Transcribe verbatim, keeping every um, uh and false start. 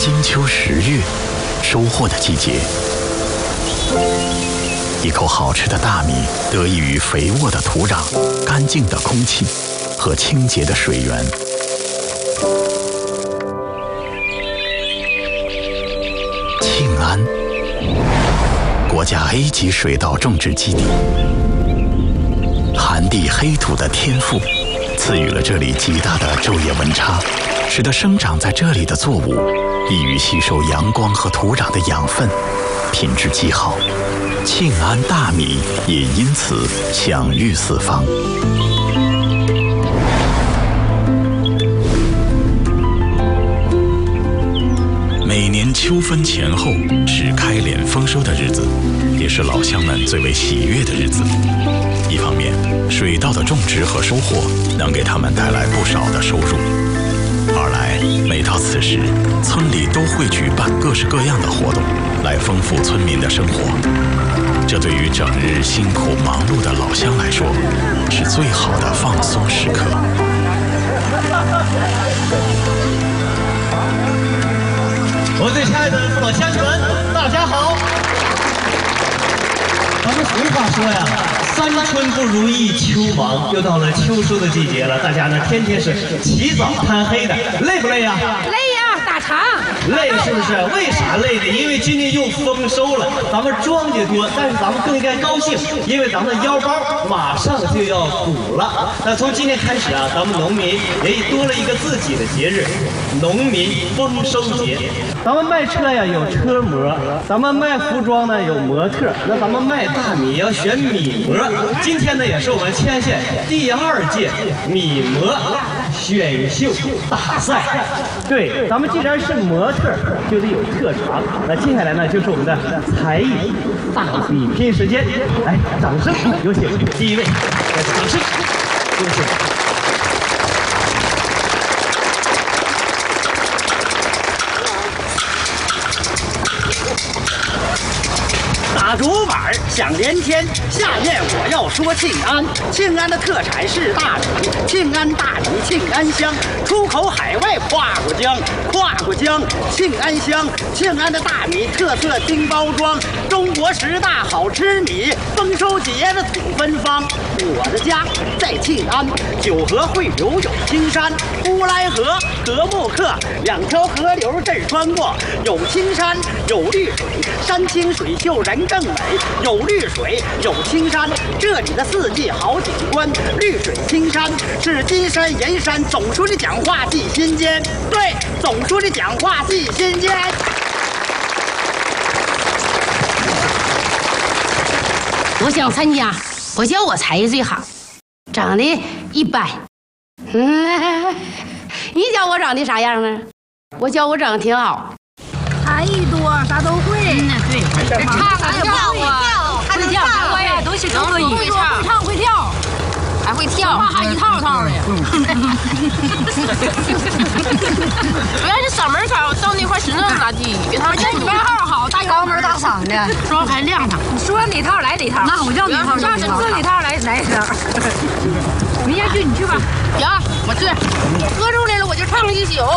金秋十月，收获的季节。一口好吃的大米得益于肥沃的土壤、干净的空气和清洁的水源。庆安，国家 A 级水稻种植基地，寒地黑土的天赋，赐予了这里极大的昼夜温差，使得生长在这里的作物易于吸收阳光和土壤的养分，品质极好。庆安大米也因此享誉四方。每年秋分前后是开镰丰收的日子，也是老乡们最为喜悦的日子。一方面，水稻的种植和收获能给他们带来不少的收入；二来，每到此时，村里都会举办各式各样的活动，来丰富村民的生活。这对于整日辛苦忙碌的老乡来说，是最好的放松时刻。 我最亲爱的父老乡亲们，大家好！咱们俗话说呀，三春不如意秋忙，又到了秋收的季节了，大家呢天天是起早贪黑的，累不累呀？ 累呀，大肠。 累是不是？为啥累呢？因为今年又丰收了，咱们庄稼多，但是咱们更应该高兴，因为咱们的腰包马上就要鼓了。那从今天开始啊，咱们农民也多了一个自己的节日——农民丰收节。咱们卖车呀有车模，咱们卖服装呢有模特，那咱们卖大米要选米模。今天呢也是我们庆安县第二届米模选秀大赛。对，咱们既然是模特，就得有特长。那接下来呢就是我们的才艺大比拼时间。来，掌声有请第一位，来掌声有请。 打竹板响连天，下面我要说庆安。庆安的特产是大米，庆安大米庆安香，出口海外跨过江，跨过江庆安香。庆安的大米特色精包装，中国十大好吃米，丰收节的土芬芳。我的家在庆安，九河汇流有青山，乌来河、德木克两条河流这儿穿过，有青山有绿水，山清水秀人更美，有绿水有青山，这里的四季好景观，绿水青山是金山银山。总书记讲话记心间，对，总书记讲话记心间。 我想参加，我叫我才艺最好，长得一般。嗯，你叫我长得啥样呢？我叫我长得挺好。 才艺多，啥都会。 嗯，对，唱还跳啊，会跳，我呀，东西都可以，会唱，会唱，会跳，还会跳，话还一套套的。我要是嗓门好，到那块实能咋地？给他们编号好，大高门大嗓的，说还亮堂。你说哪套来哪套。那我叫哪套？要是这哪套来哪套。明天去你去吧。行，我去。喝出来了我就唱一宿。